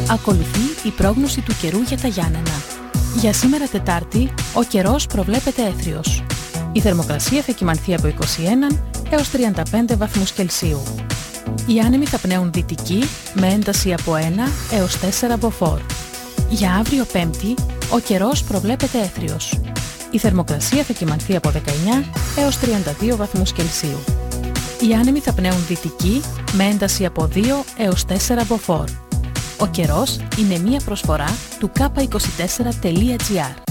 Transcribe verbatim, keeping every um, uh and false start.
Ακολουθεί η πρόγνωση του καιρού για τα Γιάννενα. Για σήμερα Τετάρτη, ο καιρός προβλέπεται έθριος. Η θερμοκρασία θα κυμανθεί από είκοσι ένα έως τριάντα πέντε βαθμούς Κελσίου. Οι άνεμοι θα πνέουν δυτική με ένταση από ένα έως τέσσερα μποφόρ. Για αύριο Πέμπτη, ο καιρός προβλέπεται έθριος. Η θερμοκρασία θα κυμανθεί από δεκαεννιά έως τριάντα δύο βαθμούς Κελσίου. Οι άνεμοι θα πνέουν δυτική με ένταση από δύο έως τέσσερα μποφόρ. Ο καιρός είναι μία προσφορά του κάπα είκοσι τέσσερα τελεία τζι άρ.